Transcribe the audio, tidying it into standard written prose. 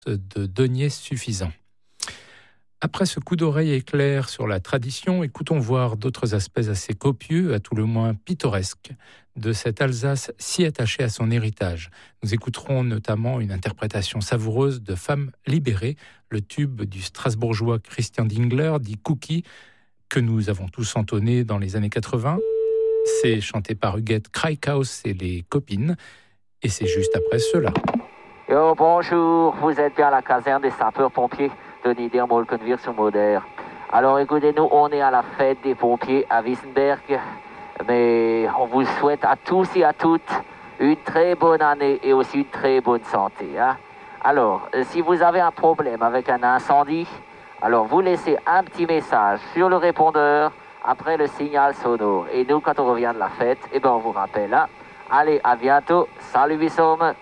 de deniers suffisants. Après ce coup d'oreille éclair sur la tradition, écoutons voir d'autres aspects assez copieux, à tout le moins pittoresques, de cette Alsace si attachée à son héritage. Nous écouterons notamment une interprétation savoureuse de Femmes libérées, le tube du Strasbourgeois Christian Dingler, dit Cookie, que nous avons tous entonné dans les années 80. C'est chanté par Huguette Kraikhaus et les copines, et c'est juste après cela. Yo, bonjour, vous êtes bien à la caserne des sapeurs-pompiers de Niedermolkenwirth-sur-Moder. Alors écoutez-nous, on est à la fête des pompiers à Wissenberg, mais on vous souhaite à tous et à toutes une très bonne année et aussi une très bonne santé. Hein. Alors, si vous avez un problème avec un incendie, alors vous laissez un petit message sur le répondeur après le signal sonore. Et nous, quand on revient de la fête, on vous rappelle. Hein. Allez, à bientôt. Salut, Bissom.